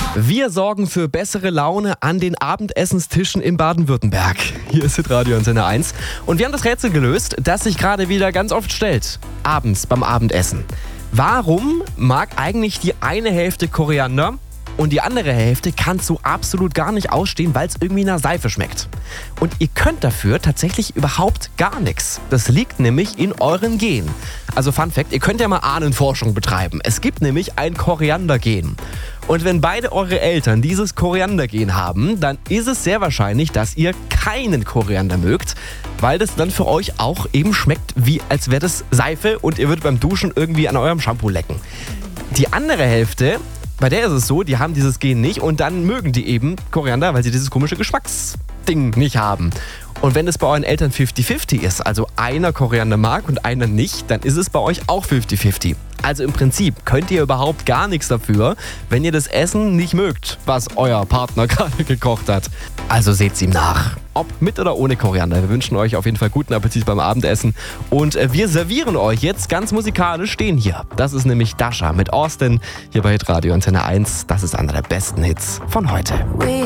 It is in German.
Wir sorgen für bessere Laune an den Abendessenstischen in Baden-Württemberg. Hier ist Hitradio Antenne 1. Und wir haben das Rätsel gelöst, das sich gerade wieder ganz oft stellt. Abends beim Abendessen. Warum mag eigentlich die eine Hälfte Koriander und die andere Hälfte kann es so absolut gar nicht ausstehen, weil es irgendwie nach Seife schmeckt? Und ihr könnt dafür tatsächlich überhaupt gar nichts. Das liegt nämlich in euren Genen. Also Fun Fact, ihr könnt ja mal Ahnenforschung betreiben. Es gibt nämlich ein Koriandergen. Und wenn beide eure Eltern dieses Koriandergen haben, dann ist es sehr wahrscheinlich, dass ihr keinen Koriander mögt, weil das dann für euch auch eben schmeckt, wie als wäre das Seife und ihr würdet beim Duschen irgendwie an eurem Shampoo lecken. Die andere Hälfte, bei der ist es so, die haben dieses Gen nicht und dann mögen die eben Koriander, weil sie dieses komische Geschmacksding nicht haben. Und wenn es bei euren Eltern 50-50 ist, also einer Koriander mag und einer nicht, dann ist es bei euch auch 50-50. Also im Prinzip könnt ihr überhaupt gar nichts dafür, wenn ihr das Essen nicht mögt, was euer Partner gerade gekocht hat. Also seht's ihm nach. Ob mit oder ohne Koriander. Wir wünschen euch auf jeden Fall guten Appetit beim Abendessen. Und wir servieren euch jetzt ganz musikalisch den hier. Das ist nämlich Dasha mit Austin hier bei Hitradio Antenne 1. Das ist einer der besten Hits von heute.